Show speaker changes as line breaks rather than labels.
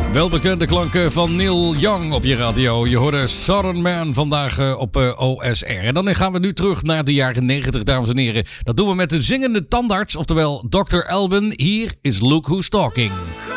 Welbekende klanken van Neil Young op je radio. Je hoorde Southern Man vandaag op OSR. En dan gaan we nu terug naar de jaren 90, dames en heren. Dat doen we met de zingende tandarts, oftewel Dr. Alban. Hier is Look Who's Talking.